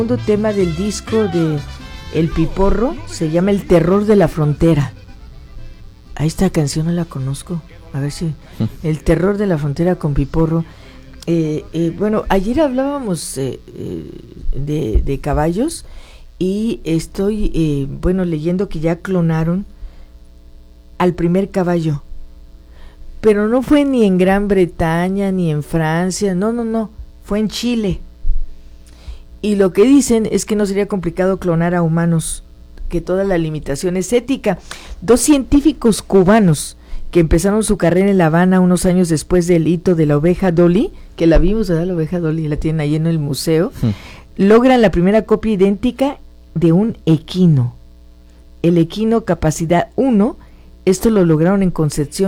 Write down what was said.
segundo tema del disco de El Piporro se llama El Terror de la Frontera. A esta canción no la conozco. A ver si El Terror de la Frontera con Piporro. Bueno, ayer hablábamos de caballos y estoy leyendo que ya clonaron al primer caballo, pero no fue ni en Gran Bretaña ni en Francia, no, fue en Chile. Y lo que dicen es que no sería complicado clonar a humanos, que toda la limitación es ética. 2 científicos cubanos que empezaron su carrera en La Habana unos años después del hito de la oveja Dolly, que la vimos, ¿verdad? La oveja Dolly, la tienen ahí en el museo, logran la primera copia idéntica de un equino. El equino capacidad 1, esto lo lograron en Concepción